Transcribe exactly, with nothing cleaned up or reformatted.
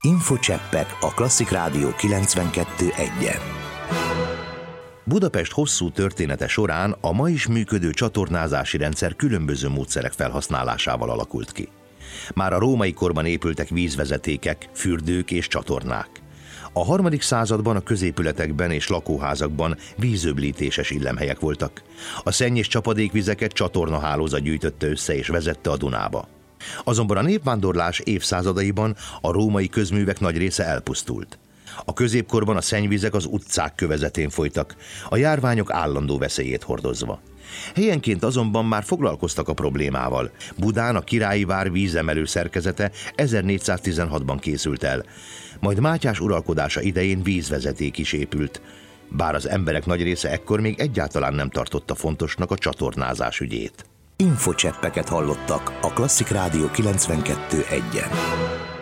Infocseppek a Klasszik Rádió kilencvenkettő egyen. Budapest hosszú története során a ma is működő csatornázási rendszer különböző módszerek felhasználásával alakult ki. Már a római korban épültek vízvezetékek, fürdők és csatornák. A harmadik században a középületekben és lakóházakban vízöblítéses illemhelyek voltak. A szenny és csapadékvizeket csatornahálózat gyűjtötte össze és vezette a Dunába. Azonban a népvándorlás évszázadaiban a római közművek nagy része elpusztult. A középkorban a szennyvizek az utcák kövezetén folytak, a járványok állandó veszélyét hordozva. Helyenként azonban már foglalkoztak a problémával. Budán a királyi vár vízemelő szerkezete ezernégyszáztizenhatban készült el, majd Mátyás uralkodása idején vízvezeték is épült, bár az emberek nagy része ekkor még egyáltalán nem tartotta fontosnak a csatornázás ügyét. Infocseppeket hallottak a Klasszik Rádió kilencvenkettő egyen.